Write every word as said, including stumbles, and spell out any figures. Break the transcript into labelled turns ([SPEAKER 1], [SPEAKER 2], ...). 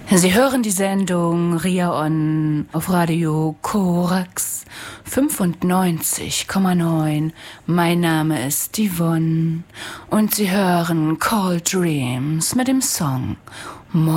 [SPEAKER 1] Sie hören die Sendung Ria On auf Radio Korax fünfundneunzig Komma neun. Mein Name ist Yvonne und Sie hören Cold Dreams mit dem Song